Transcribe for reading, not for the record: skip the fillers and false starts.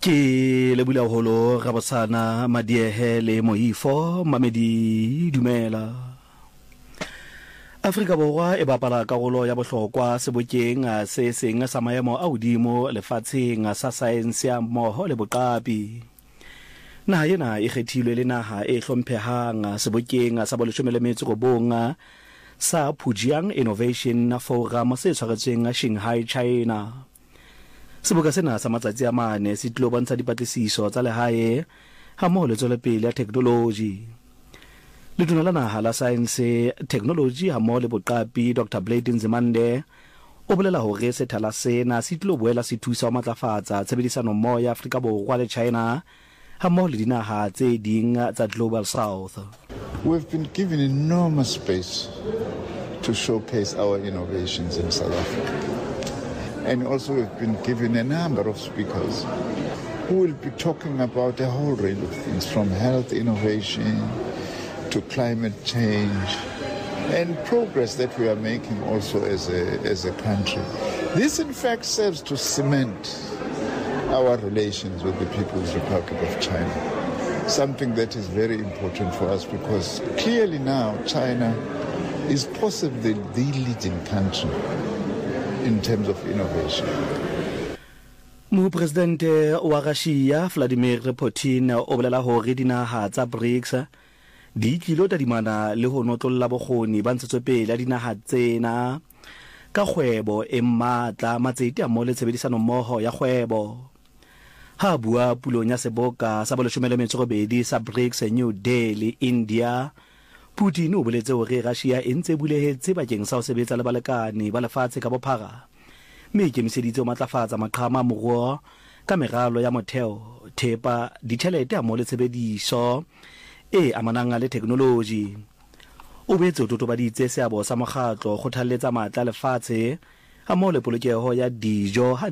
Ke le bula holo Rabosana Madiehe le Moifo Mamedi Dumela. Afrika Borwa e bapala karolo ya bohlokwa sebokeng se seng sa maemo a hodimo lefatsheng sa saense ya mmoho le boqapi. Naha ena e kgethilwe le naha e hlomphehang sebokeng sa 19 sa Pujiang Innovation Forum se tshwaretsweng Shanghai, China. Seboka sena sa matsatsi a mane se tlo bontsha dipatlisiso tsa lehae ha mmoho le tswelepele ya technology. Letona la naha la science technology ha mmoho le boqapi Dr. Blade Nzimande o bolela hore sethala sena se tlo boela se thusa ho matlafatsa tshebedisano mmoho ya Afrika Borwa le China ha mmoho le dinaha tse ding tsa Global South. We've been given enormous space to showcase our innovations in South Africa. And also we've been given a number of speakers who will be talking about a whole range of things, from health innovation to climate change and progress that we are making also as a country. This in fact serves to cement our relations with the People's Republic of China, something that is very important for us because clearly now China is possibly the leading country in terms of innovation. President wa Russia Vladimir Putin o bolela hore dinaha tsa BRICS di tlilo tadimana le ho notlolla bokgoni ba ntshetsopele ya dinaha tsena ka kgwebo e matla matsete a mo le tshebedisano mmoho ya kgwebo. Ha bua pulong ya seboka sa 18 sa BRICS New Delhi, India, Putin o boletse hore Russia e ntse bulehetse bakeng sa ho sebetsa le balekane ba lefatshe ka bophara. Mme ke miseditse o matlafatsa maqhama a moruo ka meralo ya motheo, thepa, ditjhelete a mo le tshebediso e amanang le technology. O boetse o totobaditse seabo sa mokgatlo kgothalletsa matla lefatshe ha mo le polokeho ya dijo